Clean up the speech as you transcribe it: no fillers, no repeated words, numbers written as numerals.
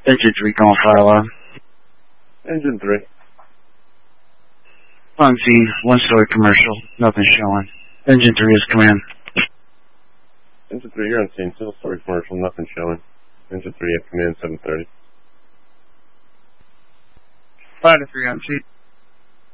Engine 3 calling fire alarm. Engine 3. On scene, one-story commercial, nothing showing. Engine 3 is command. Engine 3, you're on scene, single-story commercial, nothing showing. Engine 3 at command 730. 5 to 3 on scene.